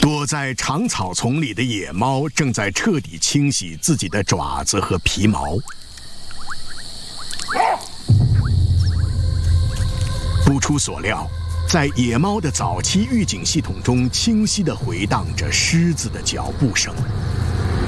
躲在长草丛里的野猫正在彻底清洗自己的爪子和皮毛。不出所料，在野猫的早期预警系统中清晰地回荡着狮子的脚步声。